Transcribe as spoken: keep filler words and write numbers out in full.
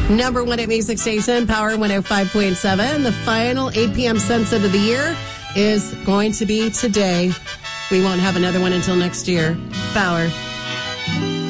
Number one at Music Station, Power one oh five point seven. The final eight p.m. sunset of the year is going to be today. We won't have another one until next year. Power.